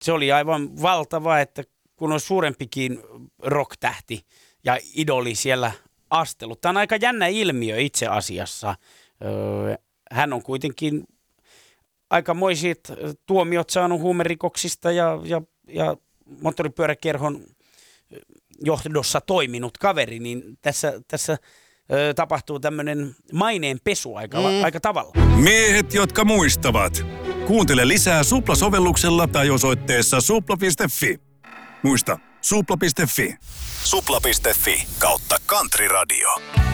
se oli aivan valtava, että kun on suurempikin rock-tähti ja idoli siellä astellut. Tämä on aika jännä ilmiö itse asiassa. Hän on kuitenkin aikamoiset tuomiot saanut huumerikoksista ja moottoripyöräkerhon johdossa toiminut kaveri, niin tässä tapahtuu tämmöinen maineenpesu aika tavalla. Miehet, jotka muistavat. Kuuntele lisää Supla-sovelluksella tai osoitteessa supla.fi. Muista, supla.fi. Supla.fi/Country Radio.